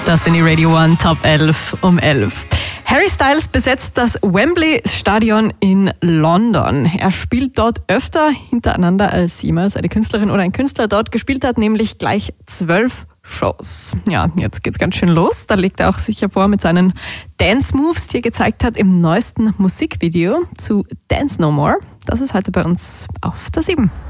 Das sind die Radio 1 Top 11 um 11. Harry Styles besetzt das Wembley Stadion in London. Er spielt dort öfter hintereinander als jemals eine Künstlerin oder ein Künstler dort gespielt hat, nämlich gleich 12 Shows. Ja, jetzt geht's ganz schön los. Da legt er auch sicher vor mit seinen Dance-Moves, die er gezeigt hat im neuesten Musikvideo zu Dance No More. Das ist heute bei uns auf der 7.